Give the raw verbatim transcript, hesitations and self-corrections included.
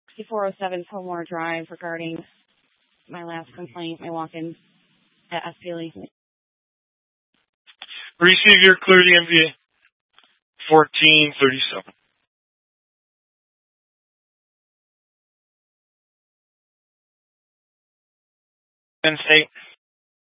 sixty-four oh seven Fillmore Drive regarding my last complaint, my walk-in at S P Lee. Receive your clear D M V fourteen thirty-seven. Penn State.